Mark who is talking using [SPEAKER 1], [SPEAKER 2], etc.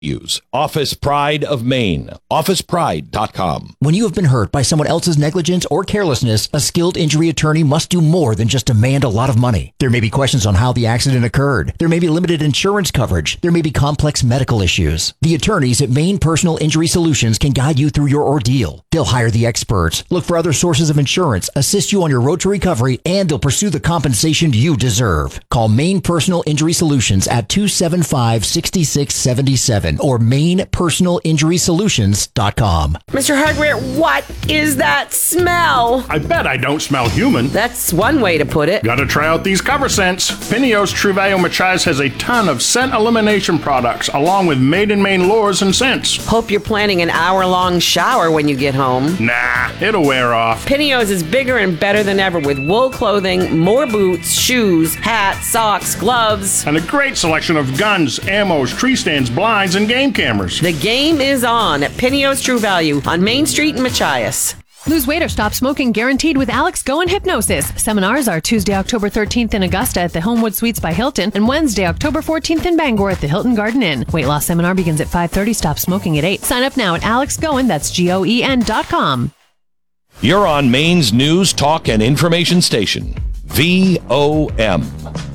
[SPEAKER 1] Use Office Pride of Maine. OfficePride.com.
[SPEAKER 2] When you have been hurt by someone else's negligence or carelessness, a skilled injury attorney must do more than just demand a lot of money. There may be questions on how the accident occurred. There may be limited insurance coverage. There may be complex medical issues. The attorneys at Maine Personal Injury Solutions can guide you through your ordeal. They'll hire the experts, look for other sources of insurance, assist you on your road to recovery, and they'll pursue the compensation you deserve. Call Maine Personal Injury Solutions at 275-6677 or MainePersonalInjurySolutions.com.
[SPEAKER 3] Mr. Hardware, what is that smell?
[SPEAKER 4] I bet I don't smell human.
[SPEAKER 3] That's one way to put it.
[SPEAKER 4] Gotta try out these cover scents. Pineos True Value Machias has a ton of scent elimination products, along with Made in Maine lures and scents.
[SPEAKER 3] Hope you're planning an hour-long shower when you get home.
[SPEAKER 4] Nah, it'll wear off.
[SPEAKER 3] Pineos is bigger and better than ever with wool clothing, more boots, shoes, hats, socks, gloves,
[SPEAKER 4] And a great selection of guns, ammos, tree stands, blinds, and game cameras.
[SPEAKER 3] The game is on at Pineos True Value on Main Street in Machias.
[SPEAKER 5] Lose weight or stop smoking guaranteed with Alex Go and Hypnosis. Seminars are Tuesday, October 13th in Augusta at the Homewood Suites by Hilton and Wednesday, October 14th in Bangor at the Hilton Garden Inn. Weight loss seminar begins at 5:30. Stop smoking at 8. Sign up now at AlexGoen, that's GOEN.com.
[SPEAKER 1] You're on Maine's news, talk, and information station, VOM.